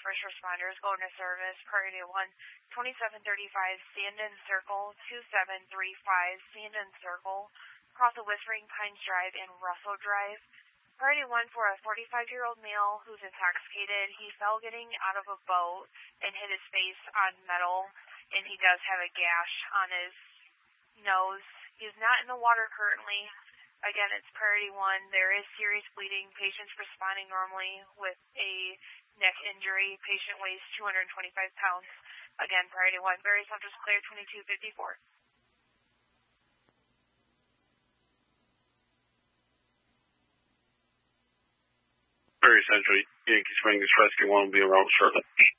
first responders going to service. Priority 1, 2735 Sandon Circle, 2735 Sandon Circle, across the Whispering Pines Drive and Russell Drive. Priority 1 for a 45-year-old male who's intoxicated. He fell getting out of a boat and hit his face on metal, and he does have a gash on his nose. He's not in the water currently. Again, it's priority 1. There is serious bleeding. Patient's responding normally with a neck injury. Patient weighs 225 pounds. Again, priority 1. Various subjects clear 2254. Very Central, Yankee Springs Rescue 1 will be around shortly.